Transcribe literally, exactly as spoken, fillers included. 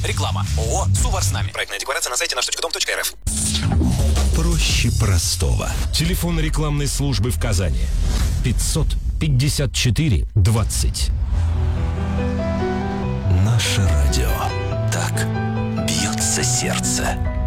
Реклама. ООО «Сувар с нами». Проектная декларация на сайте наш точка дом точка эр эф. Проще простого. Телефон рекламной службы в Казани. пятьсот пятьдесят четыре двадцать. Наше радио. Так бьется сердце.